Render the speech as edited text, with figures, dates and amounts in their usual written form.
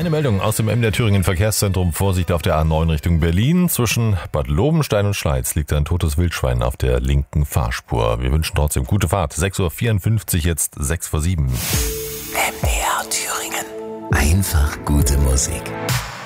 Eine Meldung aus dem MDR Thüringen Verkehrszentrum. Vorsicht auf der A9 Richtung Berlin. Zwischen Bad Lobenstein und Schleiz liegt ein totes Wildschwein auf der linken Fahrspur. Wir wünschen trotzdem gute Fahrt. 6.54 Uhr, jetzt 6 vor 7. MDR Thüringen. Einfach gute Musik.